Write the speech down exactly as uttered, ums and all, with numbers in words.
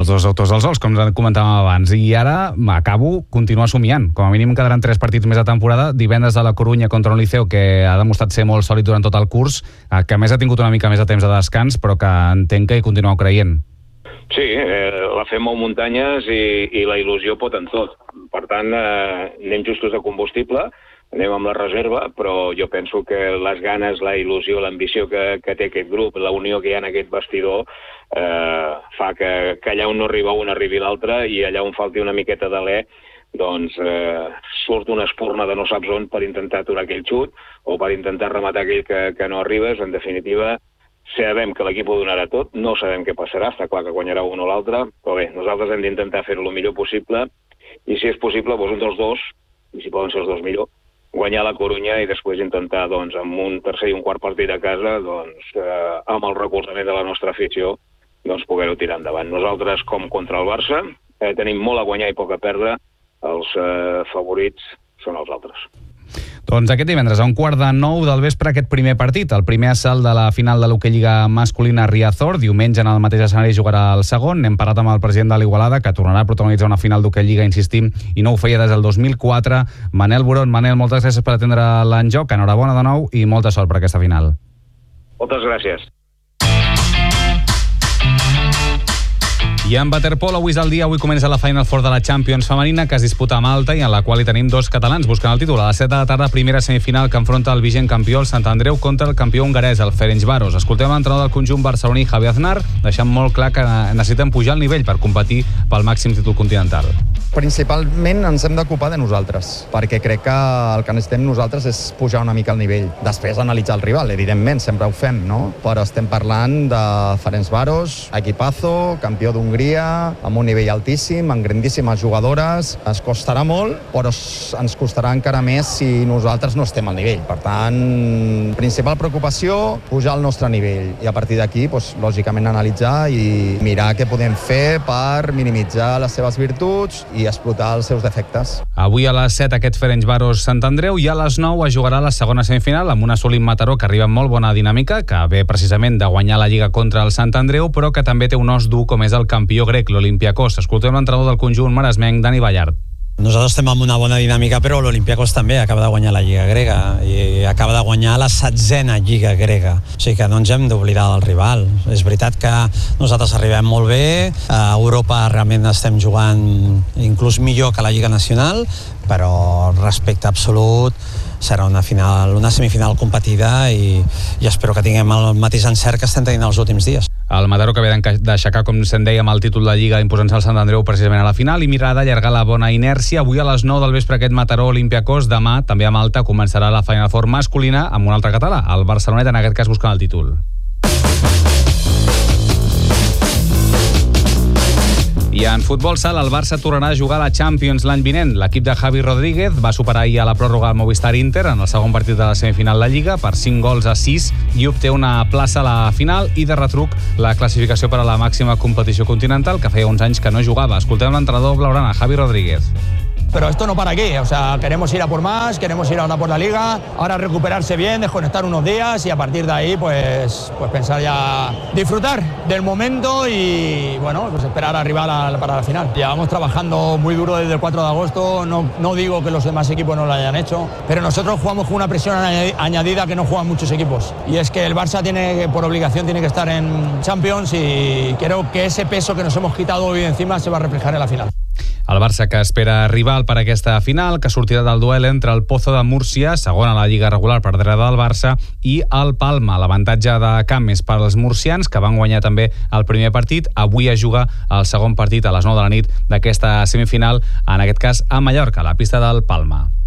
dos autors dels sols, com comentàvem abans. I ara acabo, continuar somiant. Com a mínim quedaran tres partits més a temporada. Divendres a la Corunya contra un Liceu que ha demostrat ser molt sòlid durant tot el curs, que a més ha tingut una mica més de temps de descans, però que entenc que hi continueu creient. Sí, eh, la fe mou muntanyes i, i la il·lusió pot en tot. Per tant, eh, anem justos de combustible, anem amb la reserva, però jo penso que les ganes, la il·lusió, l'ambició que, que té aquest grup, la unió que hi ha en aquest vestidor, eh, fa que, que allà on no arriba un arribi l'altre i allà on falti una miqueta d'alè, doncs eh, surt una espurna de no saps on per intentar aturar aquell xut o per intentar rematar aquell que, que no arribes. En definitiva, sabem que l'equip ho donarà tot, no sabem què passarà, està clar que guanyarà un o l'altre, però bé, nosaltres hem d'intentar fer-ho el millor possible i si és possible, doncs un dels dos, i si poden ser els dos millor, guanyar la Corunya i després intentar, doncs, amb un tercer i un quart partit a casa, doncs, eh, amb el recolzament de la nostra afició, doncs, poder-ho tirar endavant. Nosaltres, com contra el Barça, eh, tenim molt a guanyar i poc a perdre, els eh, favorits són els altres. Doncs aquest divendres a un quart de nou del vespre aquest primer partit, el primer assalt de la final de l'Hockey Lliga masculina Riazor. Diumenge en el mateix escenari jugarà el segon. N'hem parlat amb el president de l'Igualada, que tornarà a protagonitzar una final d'Hockey Lliga, insistim, i no ho feia des del dos mil quatre. Manel Boron. Manel, moltes gràcies per atendre l'enjoc. Enhorabona de nou i molta sort per aquesta final. Moltes gràcies. I en waterpolo, avui és el dia, avui comença la Final Four de la Champions femenina, que es disputa a Malta i en la qual hi tenim dos catalans buscant el títol. A les set de la tarda, primera semifinal que enfronta el vigent campió, el Sant Andreu, contra el campió hongarès, el Ferencváros. Escoltem l'entrenador del conjunt barceloní, Javi Aznar, deixant molt clar que necessiten pujar el nivell per competir pel màxim títol continental. Principalment ens hem d'ocupar de nosaltres, perquè crec que el que necessitem nosaltres és pujar una mica el nivell. Després analitzar el rival, evidentment, sempre ho fem, no? Però estem parlant de Ferencváros, equipazo, campió d'Hongria, amb un nivell altíssim, amb grandíssimes jugadores. Es costarà molt, però ens costarà encara més si nosaltres no estem al nivell. Per tant, principal preocupació, pujar el nostre nivell. I a partir d'aquí, doncs, lògicament, analitzar i mirar què podem fer per minimitzar les seves virtuts i explotar els seus defectes. Avui a les set aquest Ferencváros Sant Andreu i a les nou es jugarà la segona semifinal amb una Assolint Mataró que arriba amb molt bona dinàmica, que ve precisament de guanyar la Lliga contra el Sant Andreu, però que també té un os dur com és el campió grec, l'Olympiakos. Escoltem l'entrenador del conjunt maresmenc, Dani Ballart. Nosaltres estem amb una bona dinàmica, però l'Olympiakos també acaba de guanyar la Lliga grega i acaba de guanyar la setzena Lliga grega. O sigui que no ens hem d'oblidar del rival. És veritat que nosaltres arribem molt bé, a Europa realment estem jugant inclús millor que la Lliga Nacional, però respecte absolut serà una final, una semifinal competida i, i espero que tinguem el mateix encert que estem tenint els últims dies. El Mataró que ve d'aixecar, com se'n deia, amb el títol de Lliga imposant-se al Sant Andreu precisament a la final i mirar d'allargar la bona inèrcia. Avui a les nou del vespre aquest Mataró Olympiakos. Demà, també a Malta, començarà la Final Four masculina amb un altre català, el Barcelonet, en aquest cas buscant el títol. I en futbol sala, el Barça tornarà a jugar a la Champions l'any vinent. L'equip de Javi Rodríguez va superar ahir a la pròrroga el Movistar Inter en el segon partit de la semifinal de Lliga per cinc gols a sis i obté una plaça a la final i de retruc la classificació per a la màxima competició continental, que feia uns anys que no jugava. Escoltem l'entrenador blaugrana, Javi Rodríguez. Pero esto no para aquí, o sea, queremos ir a por más, queremos ir ahora por la Liga, ahora recuperarse bien, desconectar unos días y a partir de ahí pues, pues pensar ya, disfrutar del momento y bueno, pues esperar al rival a, para la final. Llevamos trabajando muy duro desde el cuatro de agosto, no, no digo que los demás equipos no lo hayan hecho, pero nosotros jugamos con una presión añadida que no juegan muchos equipos y es que el Barça tiene, por obligación tiene que estar en Champions y creo que ese peso que nos hemos quitado hoy encima se va a reflejar en la final. El Barça que espera rival per a aquesta final, que sortirà del duel entre el Pozo de Múrcia, segon a la Lliga regular per darrere del Barça, i el Palma. L'avantatge de camp és per als murcians, que van guanyar també el primer partit. Avui es juga el segon partit a les nou de la nit d'aquesta semifinal, en aquest cas a Mallorca, a la pista del Palma.